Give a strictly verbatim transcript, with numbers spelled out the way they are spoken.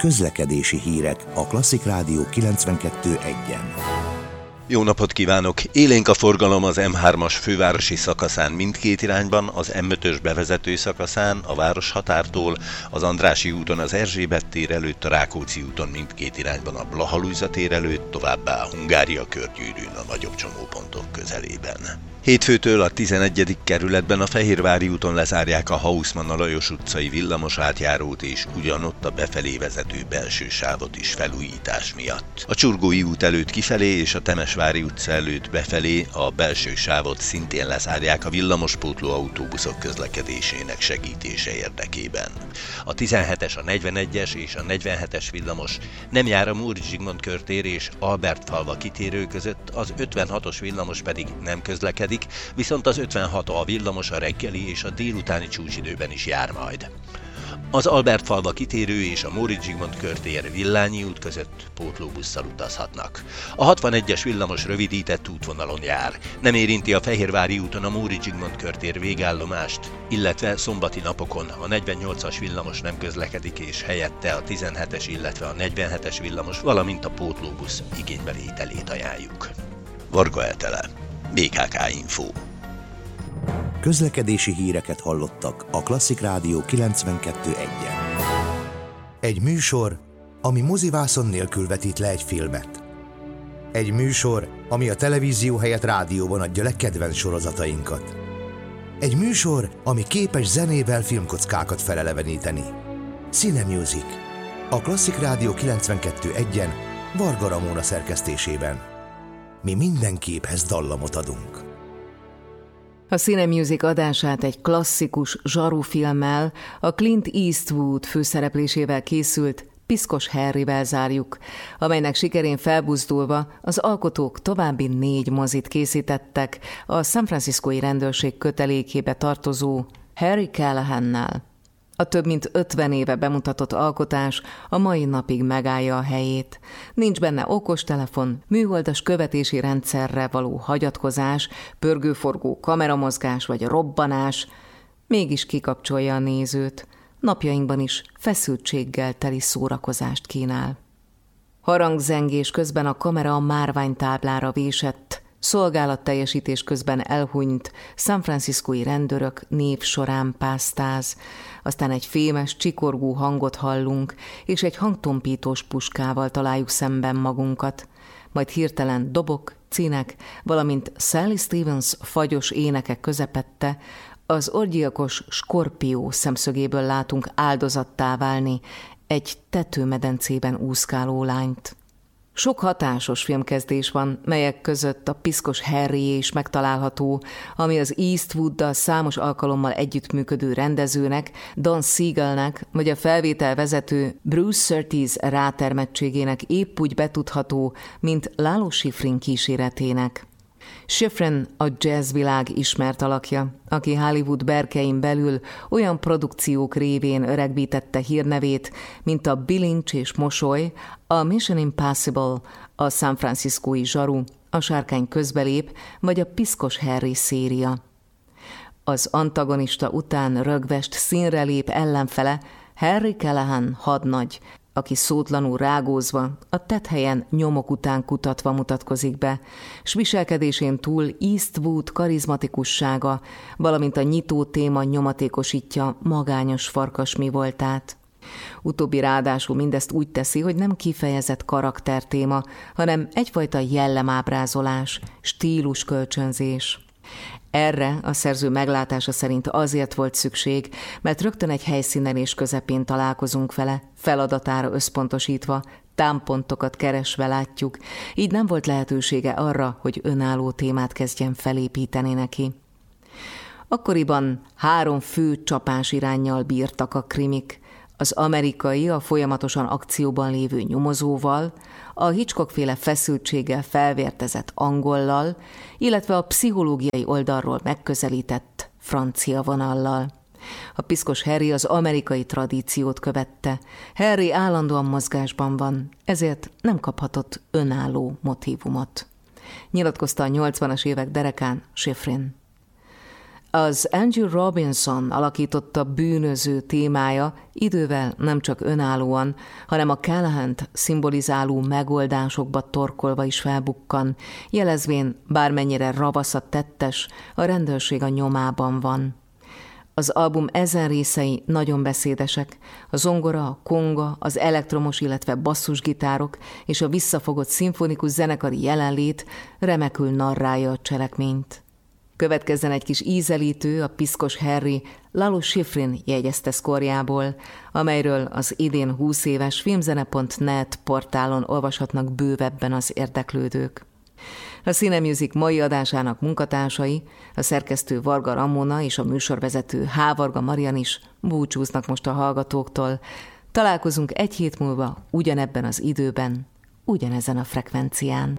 Közlekedési hírek a Klasszik Rádió kilencvenkettő egyen. Jó napot kívánok! Élénk a forgalom az em hármas fővárosi szakaszán mindkét irányban, az em ötös bevezető szakaszán, a Városhatártól, az Andrássy úton az Erzsébet tér előtt, a Rákóczi úton mindkét irányban a Blaha-Lujza tér előtt, továbbá a Hungária körgyűrűn a nagyobb csomópontok közelében. Hétfőtől a tizenegyedik kerületben a Fehérvári úton lezárják a Hausmann Lajos utcai villamos átjárót, és ugyanott a befelé vezető belső sávot is felújítás miatt. A Csurgói út előtt kifelé és a Temesvári utca előtt befelé a belső sávot szintén lezárják a villamospótló autóbuszok közlekedésének segítése érdekében. A tizenhetes, a negyvenegyes és a negyvenhetes villamos nem jár a Móricz Zsigmond körtér és Albertfalva kitérő között, az ötvenhatos villamos pedig nem közlekedik, viszont az ötvenhat A villamos a reggeli és a délutáni csúcsidőben is jár majd. Az Albertfalva kitérő és a Móricz Zsigmond körtér Villányi út között pótlóbusszal utazhatnak. A hatvanegyes villamos rövidített útvonalon jár. Nem érinti a Fehérvári úton a Móricz Zsigmond körtér végállomást, illetve szombati napokon a negyvennyolcas villamos nem közlekedik, és helyette a tizenhetes, illetve a negyvenhetes villamos, valamint a pótlóbusz igénybevételét ajánljuk. Varga Etele, bé ká ká Info. Közlekedési híreket hallottak a Klasszik Rádió kilencvenkettő egyen. Egy műsor, ami mozivászon nélkül vetít le egy filmet. Egy műsor, ami a televízió helyett rádióban adja le kedvenc sorozatainkat. Egy műsor, ami képes zenével filmkockákat feleleveníteni. Cine Music. A Klasszik Rádió kilencvenkettő egyen Varga Ramóna szerkesztésében. Mi minden képhez dallamot adunk. A Cine Music adását egy klasszikus zsarufilmmel, a Clint Eastwood főszereplésével készült Piszkos Harryvel zárjuk, amelynek sikerén felbuzdulva az alkotók további négy mozit készítettek a San Franciscói rendőrség kötelékébe tartozó Harry Callahan-nál. A több mint ötven éve bemutatott alkotás a mai napig megállja a helyét. Nincs benne okostelefon, műholdas követési rendszerre való hagyatkozás, pörgőforgó kameramozgás vagy robbanás, mégis kikapcsolja a nézőt. Napjainkban is feszültséggel teli szórakozást kínál. Harangzengés közben a kamera a márványtáblára vésett, szolgálatteljesítés közben elhunyt San Franciscói rendőrök név során pásztáz, aztán egy fémes, csikorgó hangot hallunk, és egy hangtompítós puskával találjuk szemben magunkat. Majd hirtelen dobok, cinek, valamint Sally Stevens fagyos énekek közepette, az orgyilkos Skorpió szemszögéből látunk áldozattá válni egy tetőmedencében úszkáló lányt. Sok hatásos filmkezdés van, melyek között a Piszkos Harry is megtalálható, ami az Eastwooddal számos alkalommal együttműködő rendezőnek, Don Siegelnek, vagy a felvételvezető Bruce Surtees rátermettségének épp úgy betudható, mint Lalo Schifrin kíséretének. Schifrin a jazzvilág ismert alakja, aki Hollywood berkein belül olyan produkciók révén öregbítette hírnevét, mint a Bilincs és Mosoly, a Mission Impossible, a San Franciscói zsaru, a Sárkány közbelép, vagy a Piszkos Harry széria. Az antagonista után rögvest színre lép ellenfele Harry Callahan hadnagy, aki szótlanul rágózva, a tetthelyen nyomok után kutatva mutatkozik be, s viselkedésén túl Eastwood karizmatikussága, valamint a nyitó téma nyomatékosítja magányos farkas mi voltát. Utóbbi ráadásul mindezt úgy teszi, hogy nem kifejezett karaktertéma, hanem egyfajta jellemábrázolás, stíluskölcsönzés. Erre a szerző meglátása szerint azért volt szükség, mert rögtön egy helyszínen és közepén találkozunk vele, feladatára összpontosítva, támpontokat keresve látjuk, így nem volt lehetősége arra, hogy önálló témát kezdjen felépíteni neki. Akkoriban három fő csapás iránnyal bírtak a krimik, az amerikai a folyamatosan akcióban lévő nyomozóval, a Hitchcock-féle feszültséggel felvértezett angollal, illetve a pszichológiai oldalról megközelített francia vonallal. A Piszkos Harry az amerikai tradíciót követte. Harry állandóan mozgásban van, ezért nem kaphatott önálló motívumot. Nyilatkozta a nyolcvanas évek derekán Schifrin. Az Andrew Robinson alakította bűnöző témája idővel nem csak önállóan, hanem a Callahant szimbolizáló megoldásokba torkolva is felbukkan, jelezvén bármennyire ravasz a tettes, a rendőrség a nyomában van. Az album ezen részei nagyon beszédesek, a zongora, a konga, az elektromos, illetve basszusgitárok és a visszafogott szimfonikus zenekari jelenlét remekül narrálja a cselekményt. Következzen egy kis ízelítő, a Piszkos Harry Lalo Schifrin jegyezte szkorjából, amelyről az idén húsz éves filmzene pont net portálon olvashatnak bővebben az érdeklődők. A Cine Music mai adásának munkatársai, a szerkesztő Varga Ramona és a műsorvezető H. Varga Marian is búcsúznak most a hallgatóktól. Találkozunk egy hét múlva ugyanebben az időben, ugyanezen a frekvencián.